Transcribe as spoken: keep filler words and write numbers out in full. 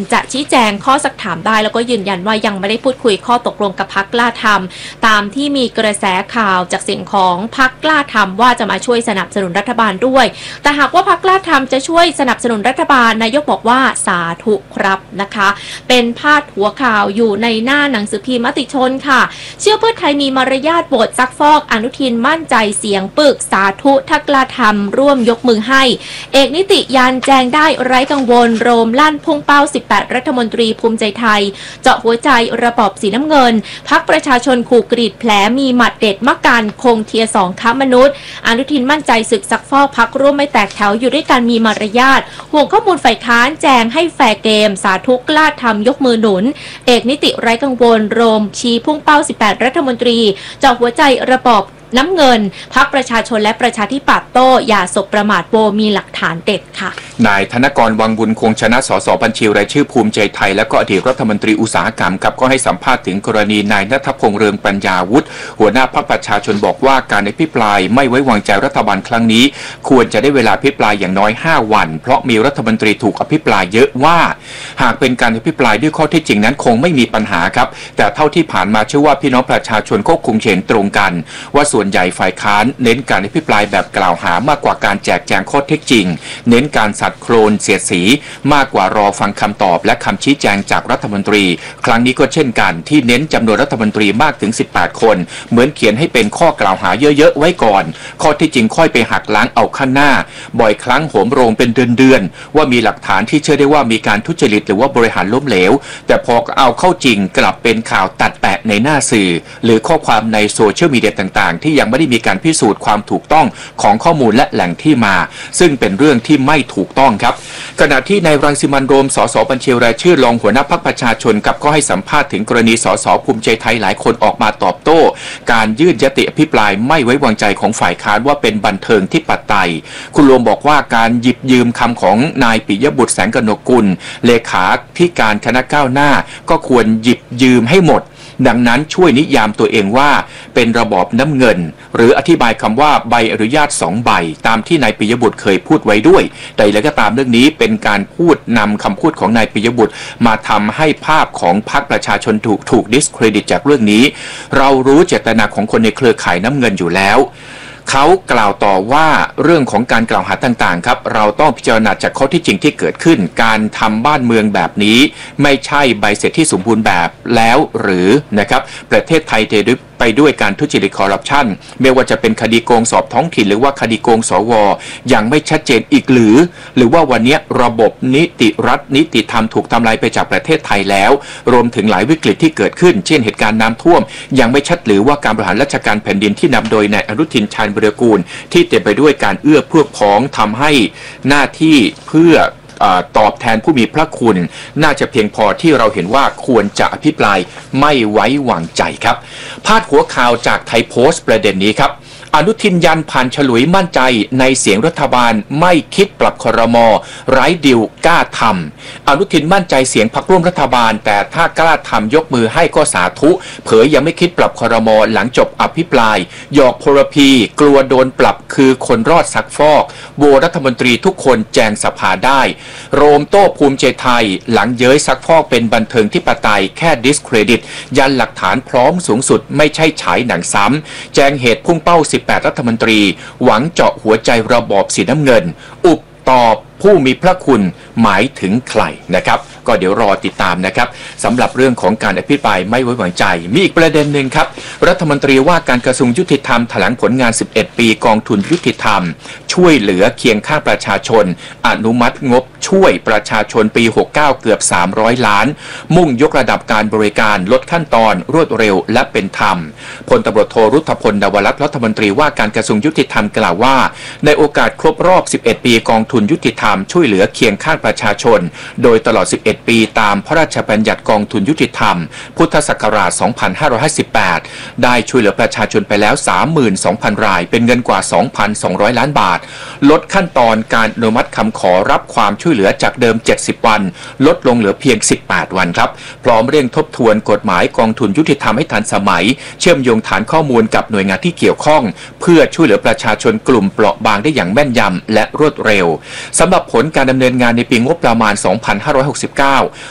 จะชี้แจงข้อสักถามได้แล้วก็ยืนยันว่ายังไม่ได้พูดคุยข้อตกลงกับพรรคกล้าทำตามที่มีกระแสข่าวจากเสียงของพรรคกล้าทำว่าจะมาช่วยสนับสนุนรัฐบาลด้วยแต่หากว่าพรรคกล้าทำจะช่วยสนับสนุนรัฐบาลนายกบอกว่าสาธุครับนะคะเป็นพาดหัวข่าวอยู่ในหน้าหนังสือพิมพ์มติชนค่ะเชื่อเพื่อไทยมีมารยาทโหวตซักฟอกอนุทินมั่นใจเสียงปึกสาธุทักลาธรรมร่วมยกมือให้เอกนิติยันแจงได้ไร้กังวลโรมลั่นพุ่งเป้าสิบแปดรัฐมนตรีภูมิใจไทยเจาะหัวใจระบอบสีน้ำเงินพรรคประชาชนขู่กรีดแผลมีหมัดเด็ดมักการคงเทียสองค้ามนุษย์อนุทินมั่นใจศึกซักฟอกพรรคร่วมไม่แตกแถวอยู่ด้วยกันมีมารยาทห่วงข้อมูลฝ่ายค้านแจงให้แฟร์เกมสาธุกล้าทำยกมือหนุนเอกนิติไร้กังวลโรมชี้พุ่งเป้าสิบแปดรัฐมนตรีเจาะหัวใจระบอบน้ำเงินพรรคประชาชนและประชาธิปัตย์โต้อย่าสบประมาทโวมีหลักฐานเด็ดค่ะนายธนกรวังบุญคงชนะสสบัญชีรายชื่อภูมิใจไทยและก็อดีตรัฐมนตรีอุตสาหกรรมครับก็ให้สัมภาษณ์ถึงกรณีนายณัฐพงษ์เรืองปัญญาวุฒิหัวหน้าพรรคประชาชนบอกว่าการอภิปรายไม่ไว้วางใจรัฐบาลครั้งนี้ควรจะได้เวลาอภิปรายอย่างน้อยห้าวันเพราะมีรัฐมนตรีถูกอภิปรายเยอะว่าหากเป็นการอภิปรายด้วยข้อเท็จจริงนั้นคงไม่มีปัญหาครับแต่เท่าที่ผ่านมาเชื่อว่าพี่น้องประชาชนก็คงเห็นตรงกันว่าส่วนใหญ่ฝ่ายค้านเน้นการอภิปรายแบบกล่าวหามากกว่าการแจกแจงข้อเท็จจริงเน้นการสัดโคลนเสียดสีมากกว่ารอฟังคำตอบและคำชี้แจงจากรัฐมนตรีครั้งนี้ก็เช่นกันที่เน้นจำนวนรัฐมนตรีมากถึงสิบแปดคนเหมือนเขียนให้เป็นข้อกล่าวหาเยอะๆไว้ก่อนข้อที่จริงค่อยไปหักล้างเอาข้างหน้าบ่อยครั้งโหมโรงเป็นเดือนๆว่ามีหลักฐานที่เชื่อได้ว่ามีการทุจริตหรือว่าบริหารล้มเหลวแต่พอเอาเข้าจริงกลับเป็นข่าวตัดแปะในหน้าสื่อหรือข้อความในโซเชียลมีเดียต่างๆที่ยังไม่ได้มีการพิสูจน์ความถูกต้องของข้อมูลและแหล่งที่มาซึ่งเป็นเรื่องที่ไม่ถูกต้องครับขณะที่นายรังสิมันต์โรมสสบัญชีรายชื่อรองหัวหน้าพรรคประชาชนกับก็ให้สัมภาษณ์ถึงกรณีสสภูมิใจไทยหลายคนออกมาตอบโต้การยื่นยติอภิปรายไม่ไว้วางใจของฝ่ายค้านว่าเป็นบันเทิงที่ปัตไตยคุณรวมบอกว่าการหยิบยืมคำของนายปิยบุตรแสงกนกกุลเลขาธิการคณะก้าวหน้าก็ควรหยิบยืมให้หมดดังนั้นช่วยนิยามตัวเองว่าเป็นระบอบน้ำเงินหรืออธิบายคำว่าใบอนุญาตสองใบตามที่นายปิยบุตรเคยพูดไว้ด้วยแต่แล้วก็ตามเรื่องนี้เป็นการพูดนำคำพูดของนายปิยบุตรมาทำให้ภาพของพรรคประชาชนถูกถูกดิสเครดิตจากเรื่องนี้เรารู้เจตนาของคนในเครือข่ายน้ำเงินอยู่แล้วเขากล่าวต่อว่าเรื่องของการกล่าวหาต่างๆครับเราต้องพิจารณาจากข้อที่จริงที่เกิดขึ้นการทำบ้านเมืองแบบนี้ไม่ใช่ใบเสร็จที่สมบูรณ์แบบแล้วหรือนะครับประเทศไทยเทด้วยไปด้วยการทุจริตคอร์รัปชันไม่ว่าจะเป็นคดีโกงสอบท้องถิ่นหรือว่าคดีโกงสวยังไม่ชัดเจนอีกหรือหรือว่าวันนี้ระบบนิติรัฐนิติธรรมถูกทำลายไปจากประเทศไทยแล้วรวมถึงหลายวิกฤตที่เกิดขึ้นเช่นเหตุการณ์น้ำท่วมยังไม่ชัดหรือว่าการบริหารราชการแผ่นดินที่นำโดยนายอนุทินชาญวิรากูลที่เต็มไปด้วยการเอื้อเพื่อพ้องทำให้หน้าที่เพื่อตอบแทนผู้มีพระคุณน่าจะเพียงพอที่เราเห็นว่าควรจะอภิปรายไม่ไว้วางใจครับพาดหัวข่าวจากไทยโพสต์ประเด็นนี้ครับอนุทินยันผ่านฉลุยมั่นใจในเสียงรัฐบาลไม่คิดปรับครม.ไร้ดิวกล้าทำอนุทินมั่นใจเสียงพรรคร่วมรัฐบาลแต่ถ้ากล้าทำยกมือให้ก็สาธุเผยยังไม่คิดปรับครม.หลังจบอภิปรายหยอกพลพีกลัวโดนปรับคือคนรอดซักฟอกโวรัฐมนตรีทุกคนแจงสภาได้โรมโต้ภูมิใจไทยหลังเย้ยซักฟอกเป็นบันเทิงที่ปไตยแค่ดิสเครดิตยันหลักฐานพร้อมสูงสุดไม่ใช่ฉายหนังซ้ำแจงเหตุพุ่งเป้าสิบแปดรัฐมนตรีหวังเจาะหัวใจระบอบสีน้ำเงินอุบตอบผู้มีพระคุณหมายถึงใครนะครับก็เดี๋ยวรอติดตามนะครับสำหรับเรื่องของการอภิปรายไม่ไว้วางใจมีอีกประเด็นหนึ่งครับรัฐมนตรีว่าการกระทรวงยุติธรรมแถลงผลงานสิบเอ็ดปีกองทุนยุติธรรมช่วยเหลือเคียงข้างประชาชนอนุมัติงบช่วยประชาชนปีหกสิบเก้าเกือบสามร้อยล้านมุ่งยกระดับการบริการลดขั้นตอนรวดเร็วและเป็นธรรมพลตำรวจโทรุทธพล ดาวรัตน์รัฐมนตรีว่าการกระทรวงยุติธรรมกล่าวว่าในโอกาสครบรอบสิบเอ็ดปีกองทุนยุติธรรมช่วยเหลือเคียงข้างประชาชนโดยตลอดสิบเอ็ดปีตามพระราชบัญญัติกองทุนยุติธรรมพุทธศักราชสองพันห้าร้อยห้าสิบแปดได้ช่วยเหลือประชาชนไปแล้ว สามหมื่นสองพัน รายเป็นเงินกว่า สองพันสองร้อย ล้านบาทลดขั้นตอนการอนุมัติคำขอรับความช่วยเหลือจากเดิมเจ็ดสิบวันลดลงเหลือเพียงสิบแปดวันครับพร้อมเร่งทบทวนกฎหมายกองทุนยุติธรรมให้ทันสมัยเชื่อมโยงฐานข้อมูลกับหน่วยงานที่เกี่ยวข้องเพื่อช่วยเหลือประชาชนกลุ่มเปราะบางได้อย่างแม่นยำและรวดเร็วสำหรับผลการดำเนินงานในปีงบประมาณสองพันห้าร้อยหกสิบเก้า